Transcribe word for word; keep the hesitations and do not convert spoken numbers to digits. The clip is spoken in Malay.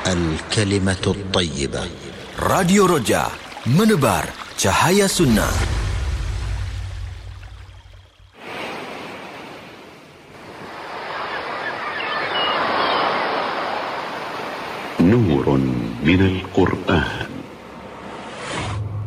الكلمة الطيبة. راديو رجاء menebar cahaya sunnah. نور من القرآن.